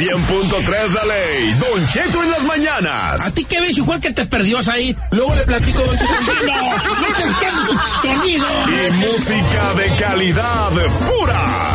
100.3 de ley, Don Cheto en las mañanas. ¿A ti qué ves, igual que te perdió ahí? Luego le platico, Don Cheto. No te entiendo su sonido. Y música de calidad pura.